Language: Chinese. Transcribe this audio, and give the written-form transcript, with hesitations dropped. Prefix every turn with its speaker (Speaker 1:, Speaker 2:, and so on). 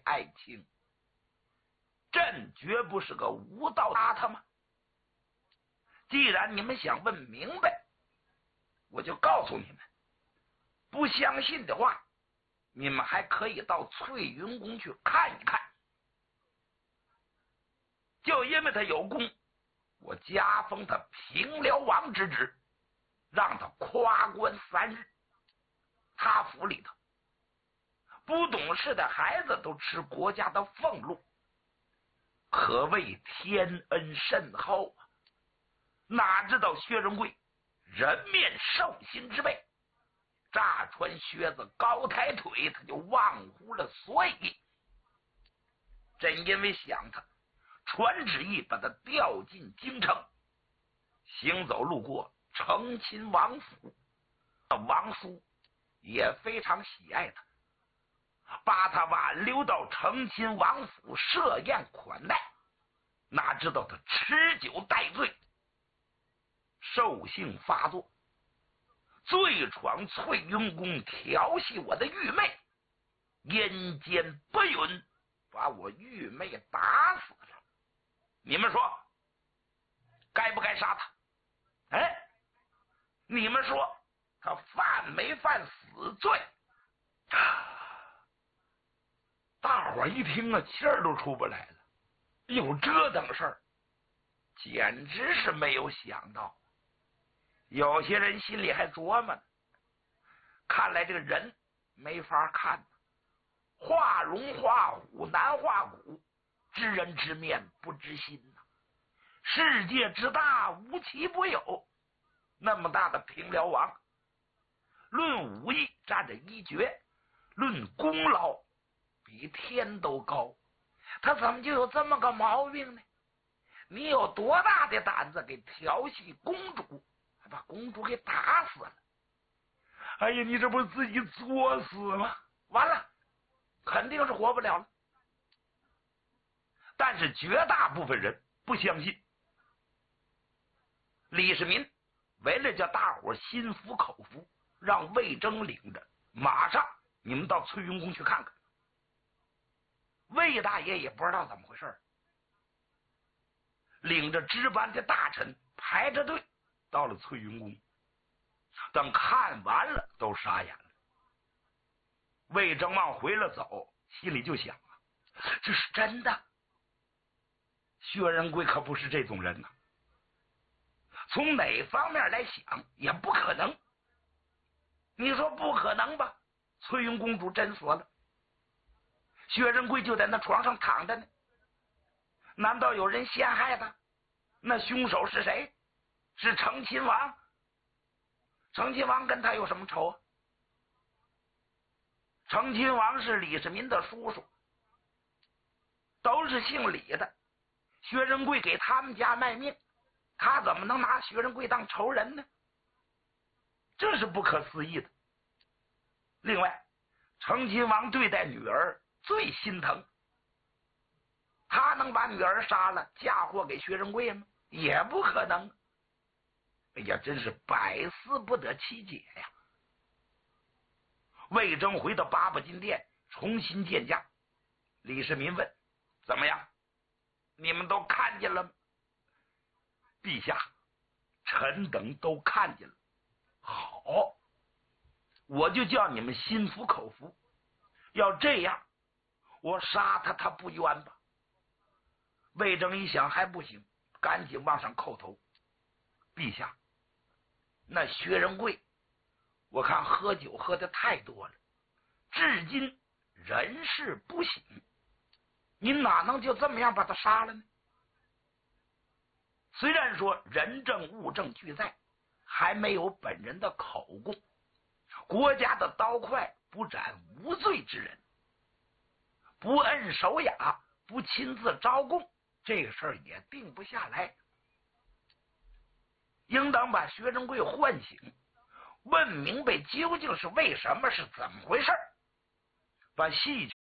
Speaker 1: 爱卿，朕绝不是个无道打他吗？既然你们想问明白，我就告诉你们，不相信的话，你们还可以到翠云宫去看一看。就因为他有功，我加封他平辽王之职，让他夸官3日。他府里头不懂事的孩子都吃国家的俸禄，可谓天恩甚厚啊！哪知道薛仁贵人面兽心之辈，乍穿靴子高抬腿，他就忘乎了所以。正因为想他，传旨意把他调进京城，行走路过成亲王府，王叔也非常喜爱他，把他挽留到成亲王府设宴款待。哪知道他吃酒带醉，兽性发作，醉闯翠云宫，调戏我的玉妹，阴间不允，把我玉妹打死了。你们说该不该杀他？哎，你们说他犯没犯死罪？大伙一听啊，气儿都出不来了。有这等事儿，简直是没有想到。有些人心里还琢磨呢，看来这个人没法看，画龙画虎难画骨，知人知面不知心呐。世界之大，无奇不有，那么大的平辽王，论武艺占着一绝，论功劳比天都高，他怎么就有这么个毛病呢？你有多大的胆子给调戏公主，还把公主给打死了？哎呀，你这不是自己作死吗？完了，肯定是活不了了。但是绝大部分人不相信。李世民为了叫大伙心服口服，让魏征领着，马上你们到翠云宫去看看。魏大爷也不知道怎么回事，领着值班的大臣排着队到了翠云宫。等看完了，都傻眼了。魏征往回了走，心里就想啊，这是真的。薛仁贵可不是这种人呐，从哪方面来想也不可能。你说不可能吧？翠云公主真死了，薛仁贵就在那床上躺着呢。难道有人陷害他？那凶手是谁？是成亲王。成亲王跟他有什么仇啊？成亲王是李世民的叔叔，都是姓李的。薛仁贵给他们家卖命，他怎么能拿薛仁贵当仇人呢？这是不可思议的。另外，成亲王对待女儿最心疼，他能把女儿杀了嫁祸给薛仁贵吗？也不可能。哎呀，真是百思不得其解呀！魏征回到八宝金殿重新见驾，李世民问：怎么样？你们都看见了吗？陛下，臣等都看见了。好，我就叫你们心服口服。要这样，我杀他，他不冤吧？魏征一想还不行，赶紧往上叩头。陛下，那薛仁贵我看喝酒喝的太多了，至今人事不省，您哪能就这么样把他杀了呢？虽然说人证物证俱在，还没有本人的口供，国家的刀快不斩无罪之人，不摁手雅，不亲自招供，这个事儿也定不下来。应当把薛仁贵唤醒，问明白究竟是为什么，是怎么回事，把细